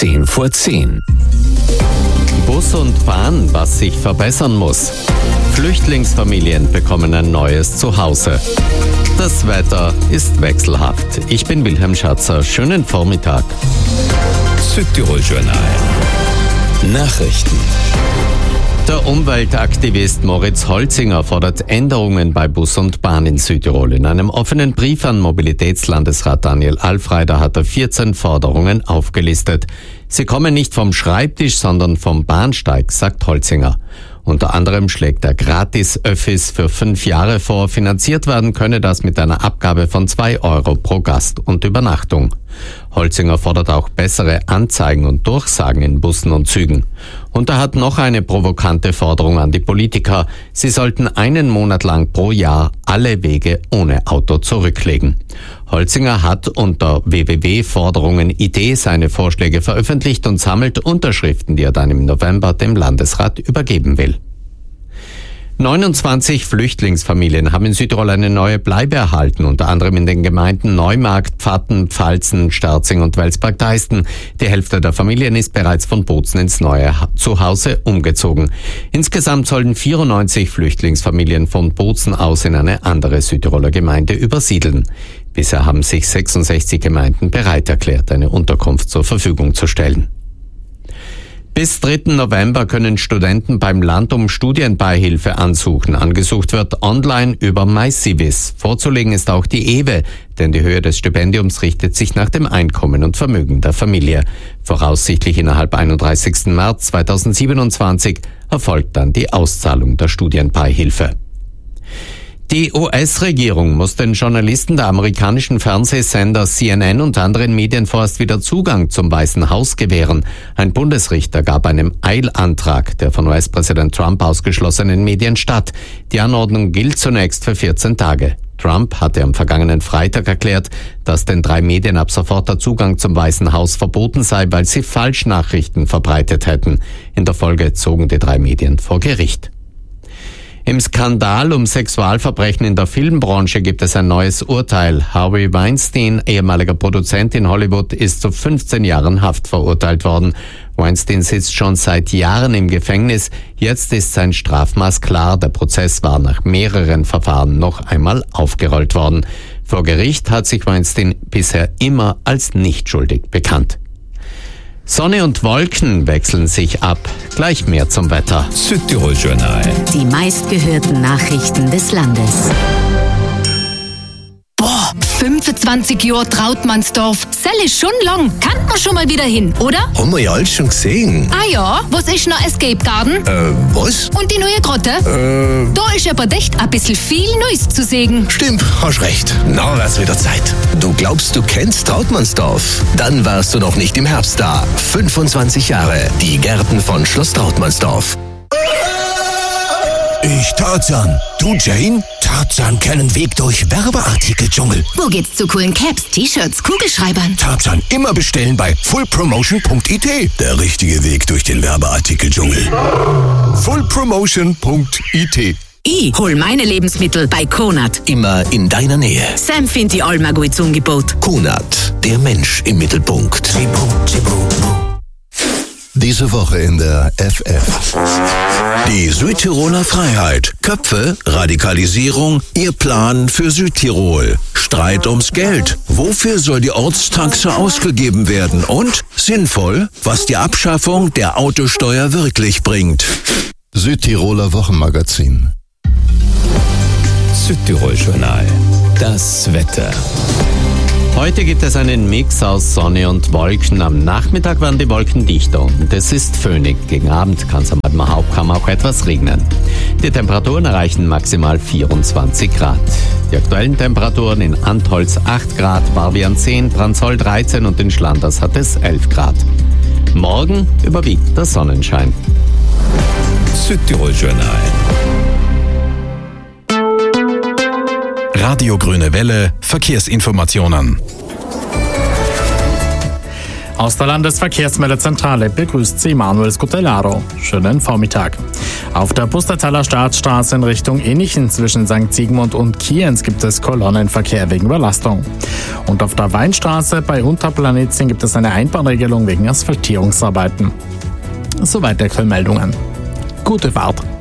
10:10. Bus und Bahn, was sich verbessern muss. Flüchtlingsfamilien bekommen ein neues Zuhause. Das Wetter ist wechselhaft. Ich bin Wilhelm Schatzer. Schönen Vormittag. Südtirol-Journal. Nachrichten. Der Umweltaktivist Moritz Holzinger fordert Änderungen bei Bus und Bahn in Südtirol. In einem offenen Brief an Mobilitätslandesrat Daniel Alfreider hat er 14 Forderungen aufgelistet. Sie kommen nicht vom Schreibtisch, sondern vom Bahnsteig, sagt Holzinger. Unter anderem schlägt er Gratis-Öffis für 5 Jahre vor. Finanziert werden könne das mit einer Abgabe von 2 Euro pro Gast und Übernachtung. Holzinger fordert auch bessere Anzeigen und Durchsagen in Bussen und Zügen. Und er hat noch eine provokante Forderung an die Politiker. Sie sollten 1 Monat lang pro Jahr alle Wege ohne Auto zurücklegen. Holzinger hat unter www.forderungen.it seine Vorschläge veröffentlicht und sammelt Unterschriften, die er dann im November dem Landesrat übergeben will. 29 Flüchtlingsfamilien haben in Südtirol eine neue Bleibe erhalten, unter anderem in den Gemeinden Neumarkt, Pfatten, Pfalzen, Sterzing und Welsberg-Deisten. Die Hälfte der Familien ist bereits von Bozen ins neue Zuhause umgezogen. Insgesamt sollen 94 Flüchtlingsfamilien von Bozen aus in eine andere Südtiroler Gemeinde übersiedeln. Bisher haben sich 66 Gemeinden bereit erklärt, eine Unterkunft zur Verfügung zu stellen. Bis 3. November können Studenten beim Land um Studienbeihilfe ansuchen. Angesucht wird online über MyCivis. Vorzulegen ist auch die EWE, denn die Höhe des Stipendiums richtet sich nach dem Einkommen und Vermögen der Familie. Voraussichtlich innerhalb 31. März 2027 erfolgt dann die Auszahlung der Studienbeihilfe. Die US-Regierung muss den Journalisten der amerikanischen Fernsehsender CNN und anderen Medien vorerst wieder Zugang zum Weißen Haus gewähren. Ein Bundesrichter gab einem Eilantrag der von US-Präsident Trump ausgeschlossenen Medien statt. Die Anordnung gilt zunächst für 14 Tage. Trump hatte am vergangenen Freitag erklärt, dass den 3 Medien ab sofort der Zugang zum Weißen Haus verboten sei, weil sie Falschnachrichten verbreitet hätten. In der Folge zogen die 3 Medien vor Gericht. Im Skandal um Sexualverbrechen in der Filmbranche gibt es ein neues Urteil. Harvey Weinstein, ehemaliger Produzent in Hollywood, ist zu 15 Jahren Haft verurteilt worden. Weinstein sitzt schon seit Jahren im Gefängnis. Jetzt ist sein Strafmaß klar. Der Prozess war nach mehreren Verfahren noch einmal aufgerollt worden. Vor Gericht hat sich Weinstein bisher immer als nicht schuldig bekannt. Sonne und Wolken wechseln sich ab. Gleich mehr zum Wetter. Südtirol-Journal. Die meistgehörten Nachrichten des Landes. 25 Jahre Trautmannsdorf. Sell ist schon lang. Kann man schon mal wieder hin, oder? Haben wir ja alles schon gesehen. Ah ja, was ist noch Escape Garden? Was? Und die neue Grotte? Da ist aber echt ein bisschen viel Neues zu sehen. Stimmt, hast recht. Na, wär's wieder Zeit. Du glaubst, du kennst Trautmannsdorf? Dann warst du noch nicht im Herbst da. 25 Jahre. Die Gärten von Schloss Trautmannsdorf. Ich Tarzan. Du Jane? Tarzan kennen Weg durch Werbeartikel-Dschungel. Wo geht's zu coolen Caps, T-Shirts, Kugelschreibern? Tarzan immer bestellen bei fullpromotion.it. Der richtige Weg durch den Werbeartikel-Dschungel. fullpromotion.it. Ich hol meine Lebensmittel bei Konad. Immer in deiner Nähe. Sam findet die Alma gut zum Angebot. Konad, der Mensch im Mittelpunkt. Diese Woche in der FF. Die Südtiroler Freiheit. Köpfe, Radikalisierung, ihr Plan für Südtirol. Streit ums Geld. Wofür soll die Ortstaxe ausgegeben werden? Und sinnvoll, was die Abschaffung der Autosteuer wirklich bringt. Südtiroler Wochenmagazin. Südtirol-Journal. Das Wetter. Heute gibt es einen Mix aus Sonne und Wolken. Am Nachmittag werden die Wolken dichter und es ist föhnig. Gegen Abend kann es am Haupt auch etwas regnen. Die Temperaturen erreichen maximal 24 Grad. Die aktuellen Temperaturen in Antholz 8 Grad, Barbian 10, Branzoll 13 und in Schlanders hat es 11 Grad. Morgen überwiegt der Sonnenschein. Südtirol-Journal. Radio Grüne Welle, Verkehrsinformationen. Aus der Landesverkehrsmeldezentrale begrüßt Sie Manuel Scutellaro. Schönen Vormittag. Auf der Pustertaler Staatsstraße in Richtung Enichen zwischen St. Sigmund und Kienz gibt es Kolonnenverkehr wegen Überlastung. Und auf der Weinstraße bei Unterplanitien gibt es eine Einbahnregelung wegen Asphaltierungsarbeiten. Soweit der Meldungen. Gute Fahrt!